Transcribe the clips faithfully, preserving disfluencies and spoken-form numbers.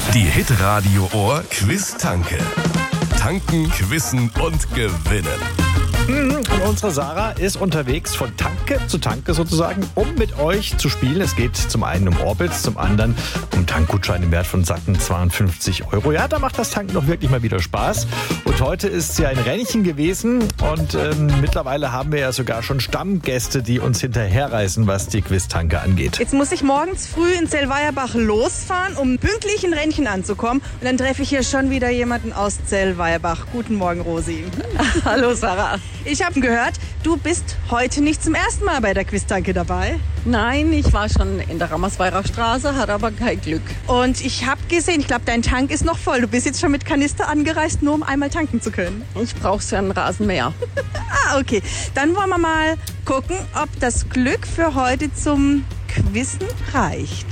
Die Hitradio Ohr Quiz-Tanke. Tanken, quizzen und gewinnen. Und unsere Sarah ist unterwegs von Tanke zu Tanke sozusagen, um mit euch zu spielen. Es geht zum einen um Orbits, zum anderen um Tankgutscheine im Wert von satten zweiundfünfzig Euro. Ja, da macht das Tanken doch wirklich mal wieder Spaß. Und heute ist es ja ein Rennchen gewesen und ähm, mittlerweile haben wir ja sogar schon Stammgäste, die uns hinterherreißen, was die Quiz-Tanke angeht. Jetzt muss ich morgens früh in Zellweierbach losfahren, um pünktlich in Rennchen anzukommen. Und dann treffe ich hier schon wieder jemanden aus Zellweierbach. Guten Morgen, Rosi. Hallo, Sarah. Ich habe gehört, du bist heute nicht zum ersten Mal bei der Quiz-Tanke dabei. Nein, ich war schon in der Rammersweirer Straße, hatte aber kein Glück. Und ich habe gesehen, ich glaube, dein Tank ist noch voll. Du bist jetzt schon mit Kanister angereist, nur um einmal tanken zu können. Ich brauche ja einen Rasenmäher. Ah, okay. Dann wollen wir mal gucken, ob das Glück für heute zum Quizzen reicht.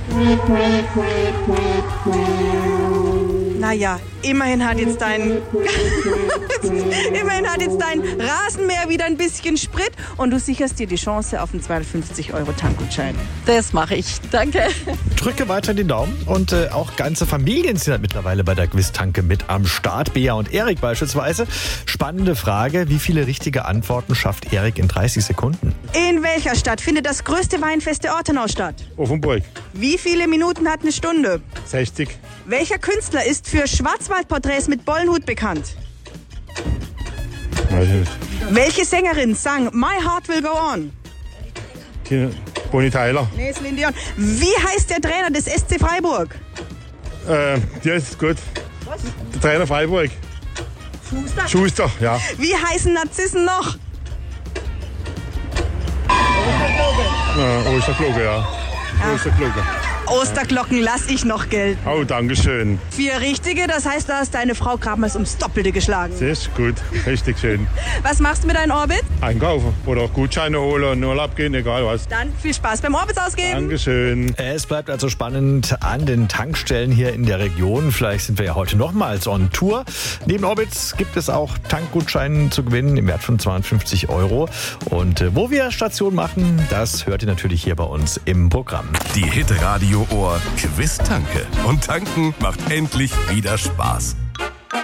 Naja, immerhin hat jetzt dein immerhin hat jetzt dein Rasenmäher wieder ein bisschen Sprit und du sicherst dir die Chance auf einen zweihundertfünfzig Euro Tankgutschein. Das mache ich. Danke. Drücke weiter den Daumen und äh, auch ganze Familien sind halt mittlerweile bei der Quiz-Tanke mit am Start. Bea und Erik beispielsweise. Spannende Frage, wie viele richtige Antworten schafft Erik in dreißig Sekunden? In welcher Stadt findet das größte Weinfest der Ortenau statt? Offenburg. Wie viele Minuten hat eine Stunde? sechzig. Welcher Künstler ist für Schwarzwaldporträts mit Bollenhut bekannt? Weiß ich nicht. Welche Sängerin sang My Heart Will Go On? Die Bonnie Tyler. Nee, Celine Dion. Wie heißt der Trainer des S C Freiburg? Äh, ja, ist gut. Was? Der Trainer Freiburg. Schuster. Schuster, ja. Wie heißen Narzissen noch? Äh, Osterglocke, ja. Osterglocke. Osterglocken lass ich noch gelten. Oh, danke schön. Vier richtige, das heißt, du hast deine Frau gerade mal ums Doppelte geschlagen. Das ist gut. Richtig schön. Was machst du mit deinem Orbit? Einkaufen oder auch Gutscheine holen, in Urlaub gehen, egal was. Dann viel Spaß beim Orbits ausgeben. Dankeschön. Es bleibt also spannend an den Tankstellen hier in der Region. Vielleicht sind wir ja heute nochmals on Tour. Neben Orbits gibt es auch Tankgutscheine zu gewinnen im Wert von zweiundfünfzig Euro. Und äh, wo wir Station machen, das hört ihr natürlich hier bei uns im Programm. Die Hitradio Ohr Quiz-Tanke. Und tanken macht endlich wieder Spaß.